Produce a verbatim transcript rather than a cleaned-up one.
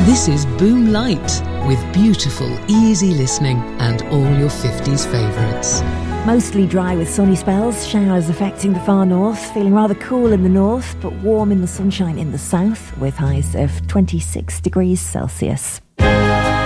This is Boom Light, with beautiful, easy listening and all your fifties favourites. Mostly dry with sunny spells, showers affecting the far north, feeling rather cool in the north, but warm in the sunshine in the south, with highs of twenty-six degrees Celsius.